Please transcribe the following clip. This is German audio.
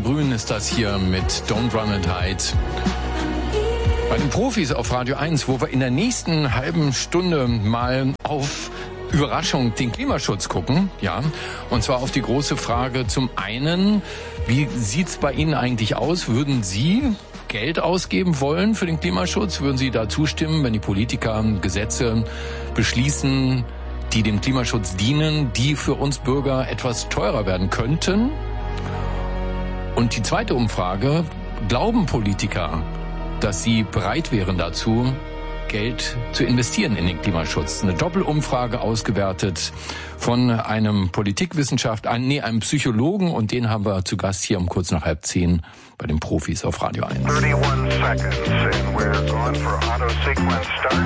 Stefan Brün ist das hier mit Don't Run and Hide. Bei den Profis auf Radio 1, wo wir in der nächsten halben Stunde mal auf Überraschung den Klimaschutz gucken, ja, und zwar auf die große Frage zum einen, wie sieht's bei Ihnen eigentlich aus? Würden Sie Geld ausgeben wollen für den Klimaschutz? Würden Sie da zustimmen, wenn die Politiker Gesetze beschließen, die dem Klimaschutz dienen, die für uns Bürger etwas teurer werden könnten? Und die zweite Umfrage, glauben Politiker, dass sie bereit wären dazu, Geld zu investieren in den Klimaschutz? Eine Doppelumfrage ausgewertet von einem einem Psychologen, und den haben wir zu Gast hier um kurz nach 9:30 bei den Profis auf Radio 1. 31 seconds and we're going for auto sequence start.